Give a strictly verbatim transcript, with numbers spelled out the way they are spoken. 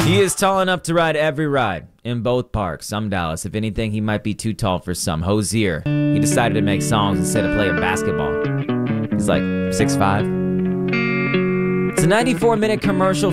He is tall enough to ride every ride in both parks. Some Dallas. If anything, he might be too tall for some. Hozier. He decided to make songs instead of playing basketball. He's like six five. It's a ninety-four minute commercial